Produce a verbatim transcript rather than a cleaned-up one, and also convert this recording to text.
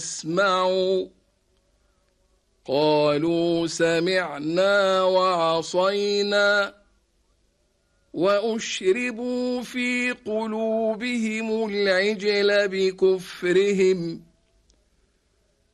اسمعوا قالوا سمعنا وعصينا وأشربوا في قلوبهم العجل بكفرهم